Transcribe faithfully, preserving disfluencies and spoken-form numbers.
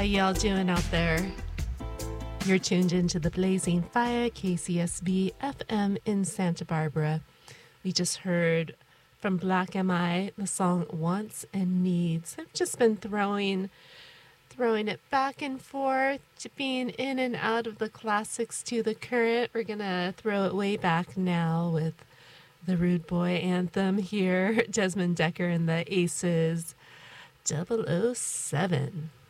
y'all doing out there? You're tuned into the Blazing Fire, K C S B F M in Santa Barbara. We just heard from Black M I the song Wants and Needs. I've just been throwing throwing it back and forth to being in and out of the classics to the current. We're going to throw it way back now with the Rude Boy anthem here. Desmond Decker and the Aces, double oh seven.